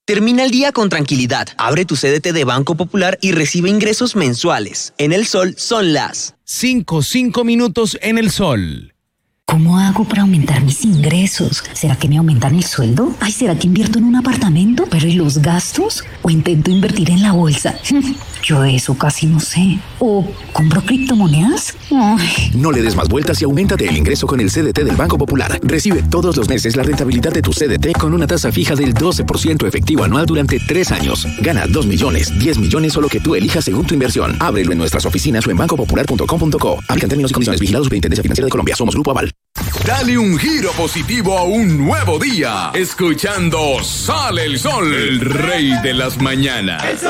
Termina el día con tranquilidad. Abre tu CDT de Banco Popular y recibe ingresos mensuales. En El Sol son las 5 minutos en El Sol. ¿Cómo hago para aumentar mis ingresos? ¿Será que me aumentan el sueldo? Ay, ¿será que invierto en un apartamento? ¿Pero y los gastos? ¿O intento invertir en la bolsa? Yo eso casi no sé. ¿O compro criptomonedas? Ay. No le des más vueltas y auméntate el ingreso con el CDT del Banco Popular. Recibe todos los meses la rentabilidad de tu CDT con una tasa fija del 12% efectivo anual durante 3 años. Gana 2 millones, 10 millones o lo que tú elijas según tu inversión. Ábrelo en nuestras oficinas o en bancopopular.com.co. Aplican términos y condiciones. Vigilados Superintendencia Financiera de Colombia. Somos Grupo Aval. Dale un giro positivo a un nuevo día, escuchando Sale el Sol, el rey de las mañanas.